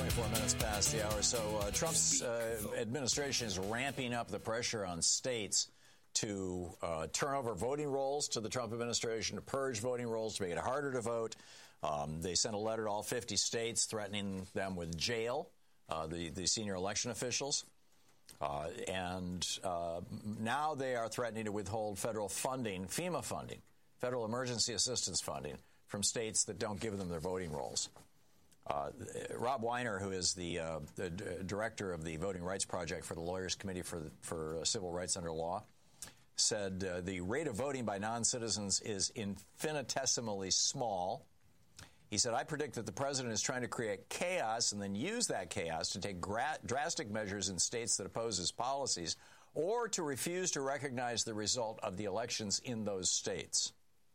24 minutes past the hour. So Trump's administration is ramping up the pressure on states to turn over voting rolls to the Trump administration, to purge voting rolls, to make it harder to vote. They sent a letter to all 50 states threatening them with jail, the senior election officials. And now they are threatening to withhold federal funding, FEMA funding, federal emergency assistance funding, from states that don't give them their voting rolls. Rob Weiner, who is the director of the Voting Rights Project for the Lawyers Committee for Civil Rights Under Law, said the rate of voting by non-citizens is infinitesimally small. He said, I predict that the president is trying to create chaos and then use that chaos to take drastic measures in states that oppose his policies or to refuse to recognize the result of the elections in those states.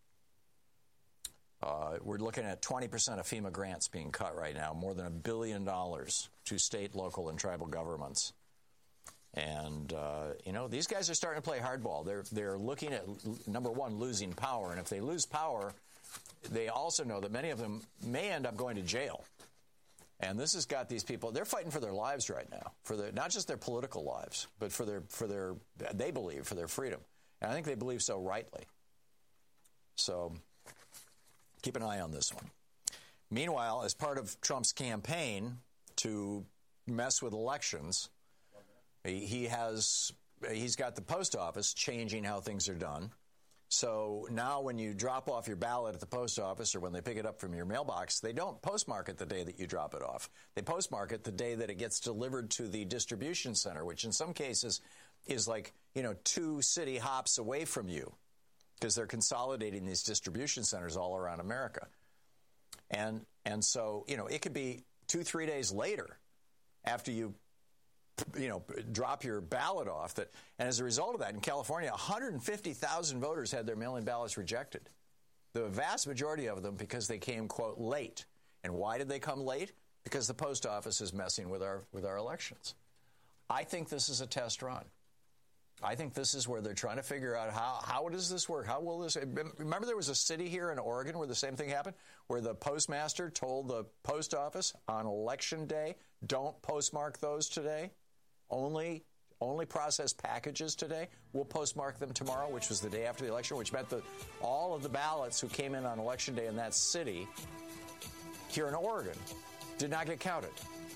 We're looking at 20% of FEMA grants being cut right now, more than $1 billion to state, local, and tribal governments. And, these guys are starting to play hardball. They're looking at, number one, losing power. And if they lose power, they also know that many of them may end up going to jail. And this has got these people, they're fighting for their lives right now, for not just their political lives, but for their they believe, for their freedom. And I think they believe so rightly. So keep an eye on this one. Meanwhile, as part of Trump's campaign to mess with elections, he's got the post office changing how things are done. So now when you drop off your ballot at the post office or when they pick it up from your mailbox, they don't postmark it the day that you drop it off. They postmark it the day that it gets delivered to the distribution center, which in some cases is like, 2 city hops away from you, because they're consolidating these distribution centers all around America. And so, it could be 2-3 days later after you drop your ballot off. And as a result of that, in California, 150,000 voters had their mail-in ballots rejected. The vast majority of them because they came, quote, late. And why did they come late? Because the post office is messing with our elections. I think this is a test run. I think this is where they're trying to figure out how does this work? How will this? Remember there was a city here in Oregon where the same thing happened, where the postmaster told the post office on election day, don't postmark those today. Only process packages today. We'll postmark them tomorrow, which was the day after the election, which meant that all of the ballots who came in on election day in that city here in Oregon did not get counted.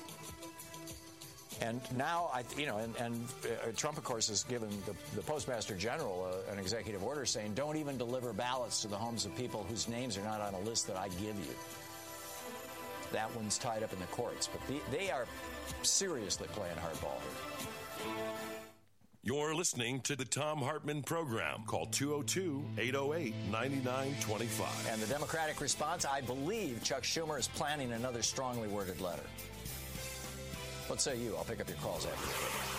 And now, Trump, of course, has given the Postmaster General an executive order saying, don't even deliver ballots to the homes of people whose names are not on a list that I give you. That one's tied up in the courts. But they are seriously playing hardball here. You're listening to the Thom Hartmann Program. Call 202-808-9925. And the Democratic response, I believe Chuck Schumer is planning another strongly worded letter. What say you? I'll pick up your calls after this.